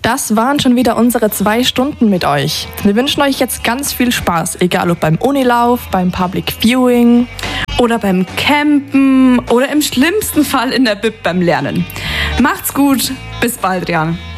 Das waren schon wieder unsere 2 Stunden mit euch. Wir wünschen euch jetzt ganz viel Spaß, egal ob beim Unilauf, beim Public Viewing oder beim Campen oder im schlimmsten Fall in der Bib beim Lernen. Macht's gut, bis bald, Jan.